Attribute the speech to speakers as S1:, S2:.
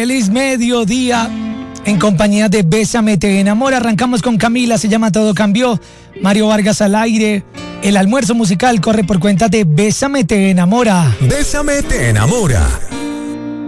S1: Feliz mediodía en compañía de Bésame te enamora. Arrancamos con Camila, se llama Todo Cambió. Mario Vargas al aire. El almuerzo musical corre por cuenta de Bésame te enamora.
S2: Bésame te enamora.